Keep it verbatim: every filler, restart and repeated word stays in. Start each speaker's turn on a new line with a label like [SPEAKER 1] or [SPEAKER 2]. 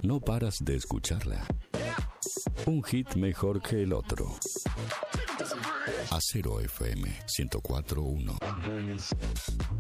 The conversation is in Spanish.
[SPEAKER 1] no paras de escucharla. Un hit mejor que el otro. Acero F M ciento cuatro punto uno.